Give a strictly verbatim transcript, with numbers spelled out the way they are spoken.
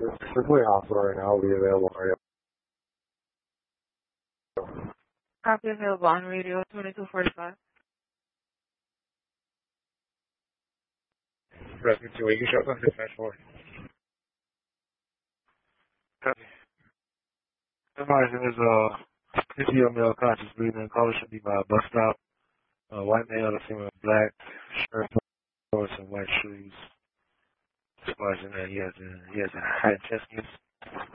It's simply hospital right now. I'll be available for you. Copy available on radio twenty-two forty-five. Rescue two, you can show up on dispatch four. Copy. Advising is uh, P T O male conscious breathing. Caller should be by a bus stop. Uh, white male, the female, black shirt, and white shoes. Advising that he has a he has a high chest.